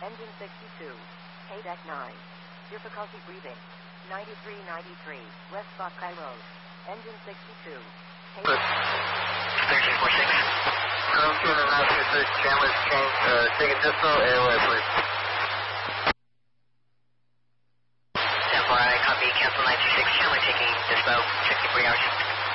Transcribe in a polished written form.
Engine 62. Haydeck 9. Difficulty breathing. 9393. West Buckeye Road. Engine 62. Haydeck 1346. Come to the 926. Chandler's change. Take a distal. Airway, please. 10-4, I copy. Cancel 926. Chandler taking dispo. 64 hours.